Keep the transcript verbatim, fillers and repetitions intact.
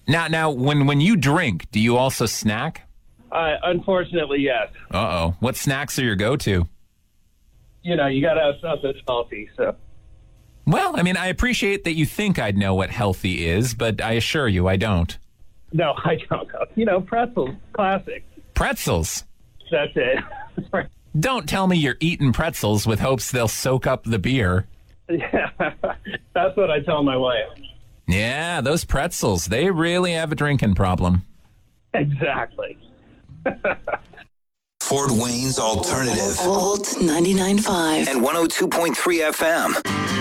Now, now, when, when you drink, do you also snack? Uh, unfortunately, yes. Uh-oh. What snacks are your go-to? You know, you got to have something healthy, so. Well, I mean, I appreciate that you think I'd know what healthy is, but I assure you I don't. No, I don't know. You know, pretzels, classic. Pretzels? That's it. Don't tell me you're eating pretzels with hopes they'll soak up the beer. Yeah, that's what I tell my wife. Yeah, those pretzels, they really have a drinking problem. Exactly. Fort Wayne's Alternative. Old ninety-nine point five And one oh two point three F M.